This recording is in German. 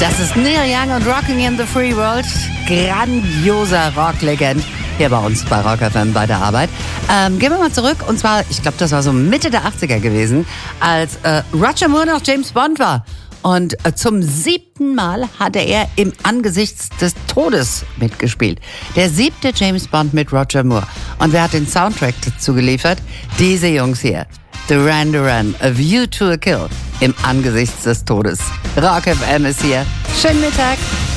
Das ist Neil Young und Rocking in the Free World. Grandioser Rocklegend hier bei uns bei Rock FM bei der Arbeit. Gehen wir mal zurück. Und zwar, ich glaube, das war so Mitte der 80er gewesen, als Roger Moore noch James Bond war. Und zum 7. Mal hatte er im Angesichts des Todes mitgespielt. Der 7. James Bond mit Roger Moore. Und wer hat den Soundtrack dazu geliefert? Diese Jungs hier. Duran Duran, A View to a Kill. Im Angesichts des Todes. Rock FM ist hier. Schönen Mittag.